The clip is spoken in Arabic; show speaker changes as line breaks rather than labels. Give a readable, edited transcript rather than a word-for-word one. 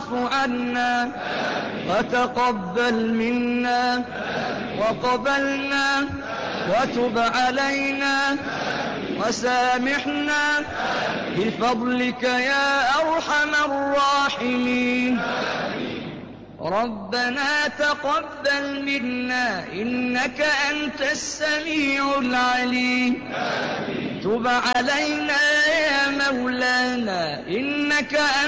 عنا وتقبل منا وقبلنا وتب علينا وسامحنا بفضلك يا أرحم الراحمين. ربنا تقبل منا إنك أنت السميع العليم. تب علينا يا مولانا إنك